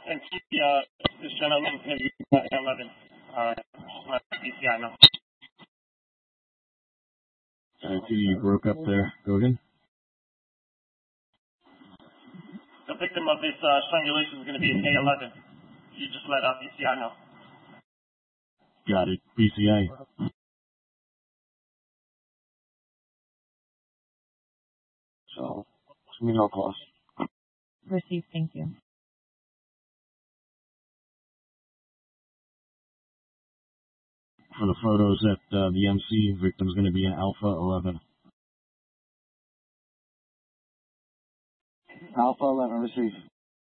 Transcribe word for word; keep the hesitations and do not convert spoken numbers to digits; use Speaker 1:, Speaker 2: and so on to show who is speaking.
Speaker 1: And keep uh, this gentleman maybe eleven. Uh, B C I now.
Speaker 2: I see you broke up there. Go again.
Speaker 1: The victim of this uh, strangulation is going to be an A eleven. You just let uh, B C I know.
Speaker 2: Got it. B C I. So, let me know, cost.
Speaker 3: Received. Thank you.
Speaker 2: For the photos at uh, the M C, victim's going to be an Alpha eleven.
Speaker 4: Alpha eleven, receive.